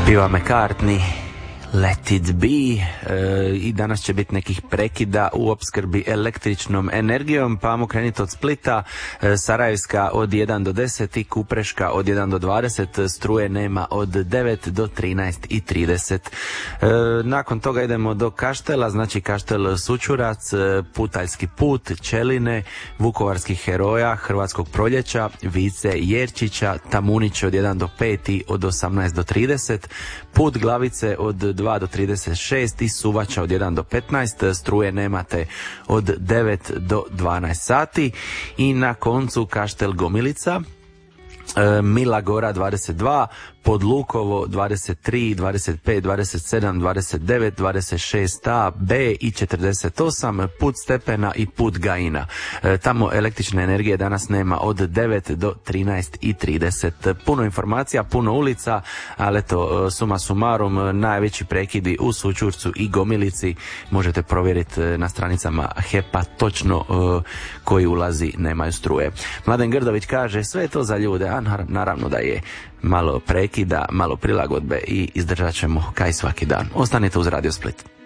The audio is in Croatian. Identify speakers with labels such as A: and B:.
A: Pjeva McCartney, Let it be. I danas će biti nekih prekida u opskrbi električnom energijom, pa ajmo krenuti od Splita. Sarajevska od 1 do 10 i Kupreška od 1 do 20, struje nema od 9 do 13:30. Nakon toga idemo do Kaštela, znači Kaštel Sučurac, Putaljski put, Ćeline, Vukovarskih heroja, Hrvatskog proljeća, Vice Jerčića, Tamunić od 1 do 5 i od 18 do 30, Put Glavice od 2 do 36 i Suvača od 1 do 15, struje nemate od 9 do 12 sati. I na koncu Kaštel Gomilica, Mila Gora 22, Podlukovo 23, 25, 27, 29, 26a, B i 48, Put Stepena i Put Gajina. Tamo električne energije danas nema od 9 do 13:30. Puno informacija, puno ulica, ali eto, suma sumarum, najveći prekidi u Sučurcu i Gomilici. Možete provjeriti na stranicama HEP-a točno koji ulazi nemaju struje. Mladen Grdović kaže, sve je to za ljude, a naravno da je. Malo prekida, malo prilagodbe i izdržat ćemo kaj svaki dan. Ostanite uz Radio Split.